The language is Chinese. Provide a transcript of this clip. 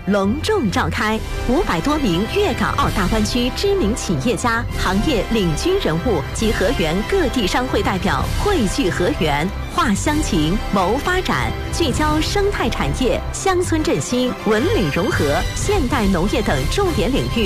隆重召开，500多名粤港澳大湾区知名企业家、行业领军人物及河源各地商会代表汇聚河源，话乡情，谋发展，聚焦生态产业、乡村振兴、文旅融合、现代农业等重点领域。